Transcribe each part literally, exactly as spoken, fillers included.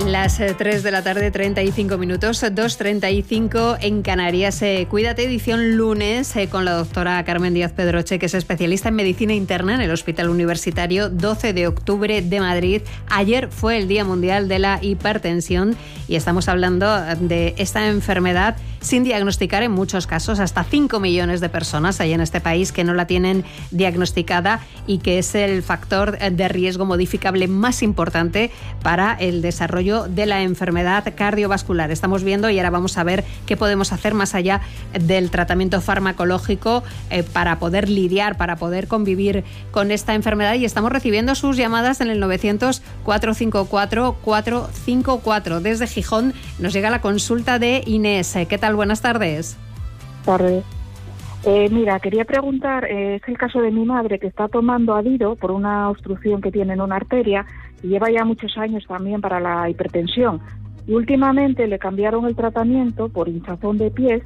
Las tres de la tarde, treinta y cinco minutos, dos treinta y cinco en Canarias. Eh, Cuídate, edición lunes, eh, con la doctora Carmen Díaz Pedroche, que es especialista en medicina interna en el Hospital Universitario doce de octubre de Madrid. Ayer fue el Día Mundial de la Hipertensión y estamos hablando de esta enfermedad sin diagnosticar en muchos casos. Hasta cinco millones de personas hay en este país que no la tienen diagnosticada y que es el factor de riesgo modificable más importante para el desarrollo de la enfermedad cardiovascular. Estamos viendo y ahora vamos a ver qué podemos hacer más allá del tratamiento farmacológico eh, para poder lidiar, para poder convivir con esta enfermedad, y estamos recibiendo sus llamadas en el novecientos, cuatrocientos cincuenta y cuatro, cuatrocientos cincuenta y cuatro. Desde Gijón nos llega la consulta de Inés. ¿Qué tal? Buenas tardes. Tardes. Eh, mira, quería preguntar, eh, es el caso de mi madre que está tomando Adido por una obstrucción que tiene en una arteria y lleva ya muchos años también para la hipertensión. Y últimamente le cambiaron el tratamiento por hinchazón de pies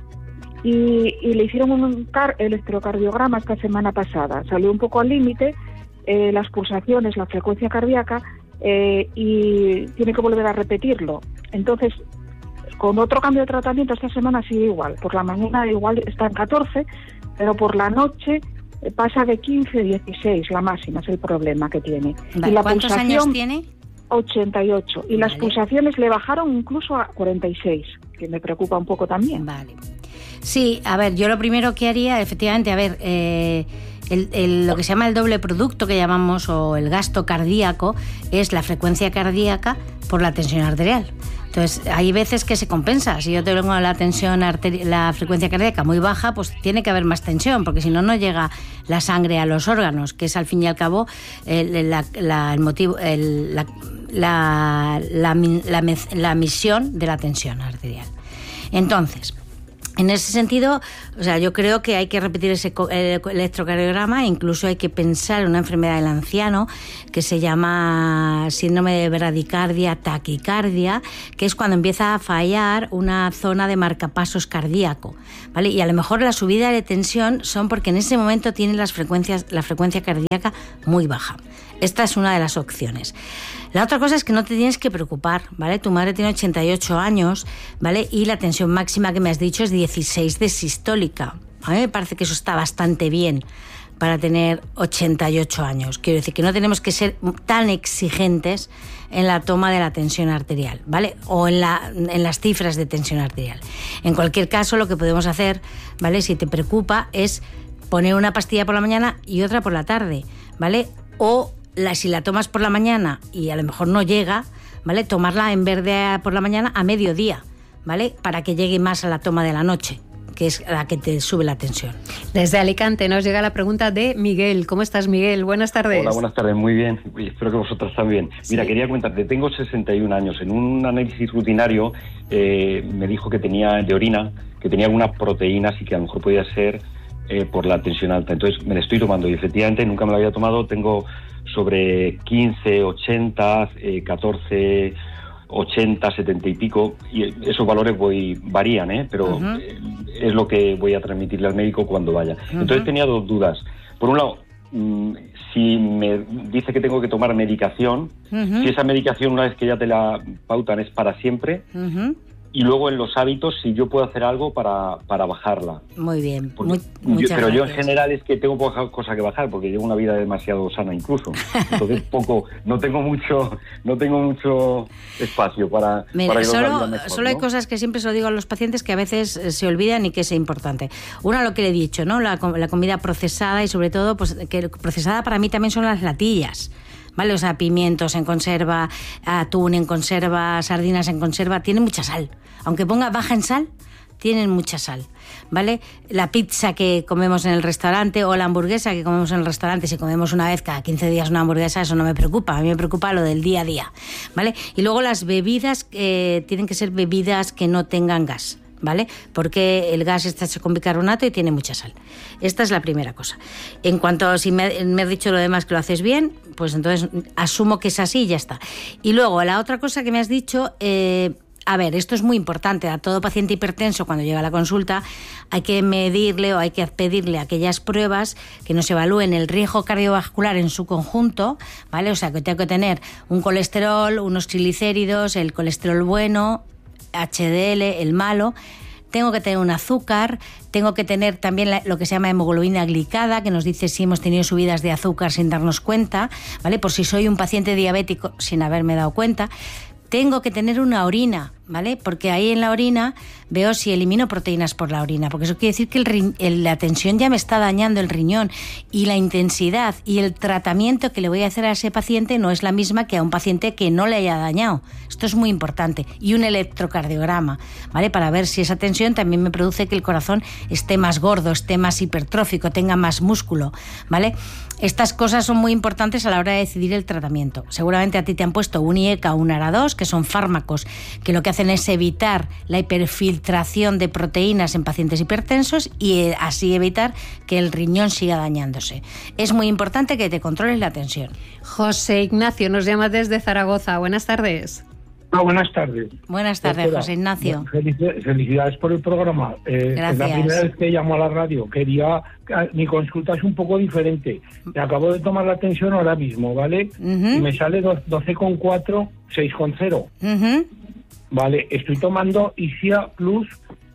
y, y le hicieron un car- electrocardiograma esta semana pasada. Salió un poco al límite, eh, las pulsaciones, la frecuencia cardíaca, eh, y tiene que volver a repetirlo. Entonces, con otro cambio de tratamiento esta semana sigue igual. Por la mañana igual está en catorce, pero por la noche pasa de quince a dieciséis, la máxima es el problema que tiene. Vale. Y la ¿Cuántos años tiene? ochenta y ocho. Y vale. Las pulsaciones le bajaron incluso a cuarenta y seis, que me preocupa un poco también. Vale. Sí, a ver, yo lo primero que haría, efectivamente, a ver, eh, el, el, lo que se llama el doble producto que llamamos, o el gasto cardíaco, es la frecuencia cardíaca por la tensión arterial. Entonces, hay veces que se compensa. Si yo tengo la tensión arteri- la frecuencia cardíaca muy baja, pues tiene que haber más tensión, porque si no, no llega la sangre a los órganos, que es al fin y al cabo el, la, la, el motivo, el, la, la, la, la, la misión de la tensión arterial. Entonces, en ese sentido, o sea, yo creo que hay que repetir ese electrocardiograma. Incluso hay que pensar en una enfermedad del anciano que se llama síndrome de bradicardia taquicardia, que es cuando empieza a fallar una zona de marcapasos cardíaco, ¿vale? Y a lo mejor la subida de tensión son porque en ese momento tienen las frecuencias, la frecuencia cardíaca muy baja. Esta es una de las opciones. La otra cosa es que no te tienes que preocupar, ¿vale? Tu madre tiene ochenta y ocho años, ¿vale? Y la tensión máxima que me has dicho es dieciséis de sistólica. A mí me parece que eso está bastante bien para tener ochenta y ocho años. Quiero decir que no tenemos que ser tan exigentes en la toma de la tensión arterial, ¿vale? O en, la, en las cifras de tensión arterial. En cualquier caso, lo que podemos hacer, ¿vale? Si te preocupa, es poner una pastilla por la mañana y otra por la tarde, ¿vale? O La, si la tomas por la mañana y a lo mejor no llega, ¿vale? Tomarla en vez de por la mañana a mediodía, ¿vale? Para que llegue más a la toma de la noche, que es la que te sube la tensión. Desde Alicante nos llega la pregunta de Miguel. ¿Cómo estás, Miguel? Buenas tardes. Hola, buenas tardes. Muy bien. Y espero que vosotras también. Mira, sí. Quería comentarte, tengo sesenta y un años. En un análisis rutinario eh, me dijo que tenía de orina, que tenía algunas proteínas y que a lo mejor podía ser eh, por la tensión alta. Entonces me la estoy tomando y efectivamente nunca me la había tomado. Tengo sobre quince, ochenta, eh, catorce, ochenta, setenta y pico, y esos valores voy varían, ¿eh? Pero uh-huh. eh, es lo que voy a transmitirle al médico cuando vaya. Uh-huh. Entonces tenía dos dudas. Por un lado, mmm, si me dice que tengo que tomar medicación, uh-huh. si esa medicación una vez que ya te la pautan es para siempre, uh-huh. y luego en los hábitos si yo puedo hacer algo para, para bajarla. Muy bien. Muy, yo, pero gracias. Yo en general es que tengo poca cosa que bajar porque llevo una vida demasiado sana incluso. Entonces poco, no tengo mucho, no tengo mucho espacio para, Mira, para solo, una vida mejor, solo hay ¿no? cosas que siempre se lo digo a los pacientes que a veces se olvidan y que es importante. Una, lo que le he dicho, ¿no? La, la comida procesada y sobre todo, pues que procesada para mí también son las latillas. ¿Vale? O sea, pimientos en conserva, atún en conserva, sardinas en conserva, tienen mucha sal. Aunque ponga baja en sal, tienen mucha sal, ¿vale? La pizza que comemos en el restaurante o la hamburguesa que comemos en el restaurante, si comemos una vez cada quince días una hamburguesa, eso no me preocupa. A mí me preocupa lo del día a día, ¿vale? Y luego las bebidas eh, tienen que ser bebidas que no tengan gas, ¿vale? Porque el gas está hecho con bicarbonato y tiene mucha sal. Esta es la primera cosa. En cuanto a si me, me has dicho lo demás que lo haces bien, pues entonces asumo que es así y ya está. Y luego, la otra cosa que me has dicho, eh, A ver, esto es muy importante. A todo paciente hipertenso, cuando llega a la consulta, hay que medirle o hay que pedirle aquellas pruebas que nos evalúen el riesgo cardiovascular en su conjunto, ¿vale? O sea, que tengo que tener un colesterol, unos triglicéridos, el colesterol bueno, H D L, el malo. Tengo que tener un azúcar, tengo que tener también la, lo que se llama hemoglobina glicada, que nos dice si hemos tenido subidas de azúcar sin darnos cuenta, ¿vale? Por si soy un paciente diabético sin haberme dado cuenta. Tengo que tener una orina, ¿vale? Porque ahí en la orina veo si elimino proteínas por la orina, porque eso quiere decir que el ri- el, la tensión ya me está dañando el riñón, y la intensidad y el tratamiento que le voy a hacer a ese paciente no es la misma que a un paciente que no le haya dañado. Esto es muy importante. Y un electrocardiograma, ¿vale? Para ver si esa tensión también me produce que el corazón esté más gordo, esté más hipertrófico, tenga más músculo, ¿vale? Estas cosas son muy importantes a la hora de decidir el tratamiento. Seguramente a ti te han puesto un I E C A o un A R A dos, que son fármacos que lo que hacen es evitar la hiperfiltración de proteínas en pacientes hipertensos y así evitar que el riñón siga dañándose. Es muy importante que te controles la tensión. José Ignacio nos llama desde Zaragoza. Buenas tardes. Ah, buenas tardes. Buenas tardes, Doctora, José Ignacio. Felicidades, felicidades por el programa. Eh, Gracias. Es la primera vez que llamo a la radio. Quería, mi consulta es un poco diferente. Me acabo de tomar la tensión ahora mismo, ¿vale? Uh-huh. Y me sale doce coma cuatro, seis coma cero. Uh-huh. Vale, estoy tomando Isia Plus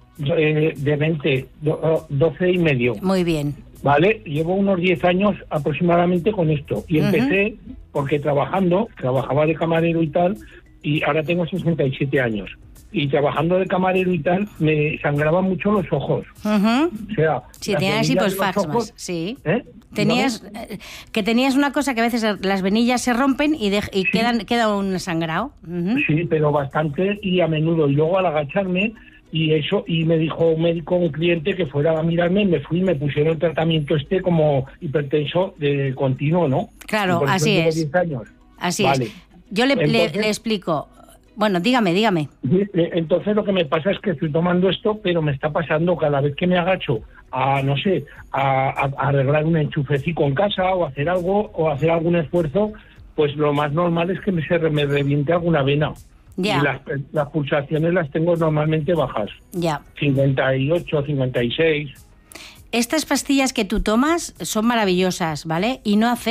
eh, de veinte, doce y medio. Muy bien. Vale, llevo unos diez años aproximadamente con esto. Y empecé uh-huh. porque trabajando, trabajaba de camarero y tal, y ahora tengo sesenta y siete años. Y trabajando de camarero y tal, me sangraban mucho los ojos. Uh-huh. O sea, sí, tenías hiposfaxmas, sí. ¿Eh? Tenías eh, que tenías una cosa que a veces las venillas se rompen y, de, y sí. quedan queda un sangrado. Uh-huh. Sí, pero bastante y a menudo. Y luego al agacharme y eso, y me dijo un médico, un cliente, que fuera a mirarme, me fui y me pusieron el tratamiento este como hipertenso de continuo, ¿no? Claro, así es. diez años. Así vale. es. Yo le, Entonces, le, le explico. Bueno, dígame, dígame. Entonces lo que me pasa es que estoy tomando esto, pero me está pasando cada vez que me agacho a, no sé, a, a, a arreglar un enchufecito en casa o hacer algo, o hacer algún esfuerzo, pues lo más normal es que me, se me reviente alguna vena. Ya. Y las, las pulsaciones las tengo normalmente bajas. Ya. cincuenta y ocho, cincuenta y seis. Estas pastillas que tú tomas son maravillosas, ¿vale? Y no afectan